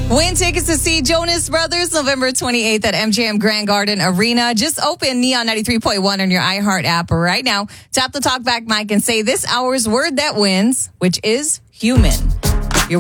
Win tickets to see Jonas Brothers November 28th at MGM Grand Garden Arena. Just open Neon 93.1 on your iHeart app right now. Tap the talkback mic and say this hour's word that wins, which is human.